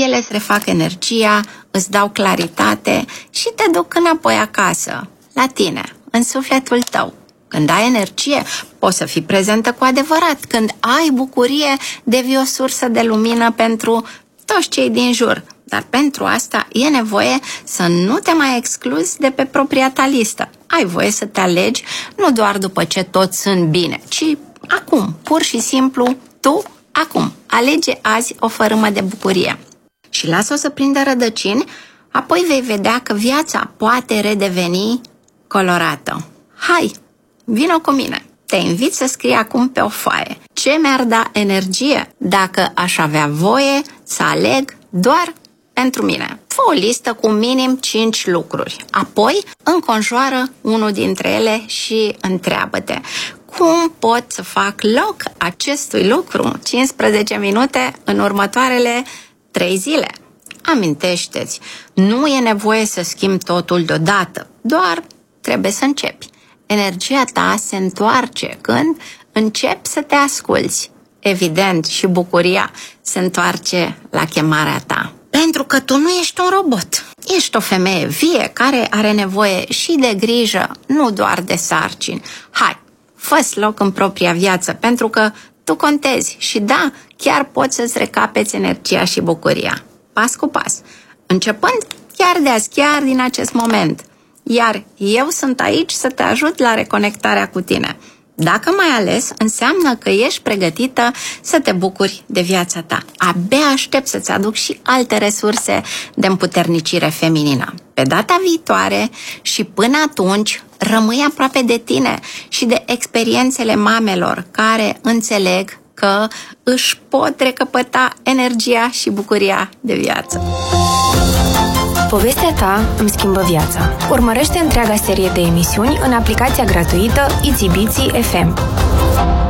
ele îți refac energia, îți dau claritate și te duc înapoi acasă, la tine, în sufletul tău. Când ai energie, poți să fii prezentă cu adevărat. Când ai bucurie, devii o sursă de lumină pentru toți cei din jur. Dar pentru asta e nevoie să nu te mai excluzi de pe propria ta listă. Ai voie să te alegi nu doar după ce toți sunt bine, ci acum, pur și simplu, tu, acum. Alege azi o fărâmă de bucurie. Și lasă-o să prindă rădăcini, apoi vei vedea că viața poate redeveni colorată. Hai, vino cu mine! Te invit să scrii acum pe o foaie ce mi-ar da energie dacă aș avea voie să aleg doar pentru mine. Fă o listă cu minim 5 lucruri. Apoi înconjoară unul dintre ele și întreabă-te: cum pot să fac loc acestui lucru 15 minute în următoarele 3 zile? Amintește-ți, nu e nevoie să schimbi totul deodată, doar trebuie să începi. Energia ta se întoarce când începi să te asculți. Evident, și bucuria se întoarce la chemarea ta. Pentru că tu nu ești un robot. Ești o femeie vie care are nevoie și de grijă, nu doar de sarcini. Hai, fă-ți loc în propria viață, pentru că tu contezi și da, chiar poți să-ți recapeți energia și bucuria. Pas cu pas. Începând chiar de azi, chiar din acest moment. Iar eu sunt aici să te ajut la reconectarea cu tine. Dacă m-ai ales, înseamnă că ești pregătită să te bucuri de viața ta. Abia aștept să-ți aduc și alte resurse de împuternicire feminină. Pe data viitoare și până atunci, rămâi aproape de tine și de experiențele mamelor care înțeleg că își pot recăpăta energia și bucuria de viață. Povestea ta îmi schimbă viața. Urmărește întreaga serie de emisiuni în aplicația gratuită Itsy Bitsy FM.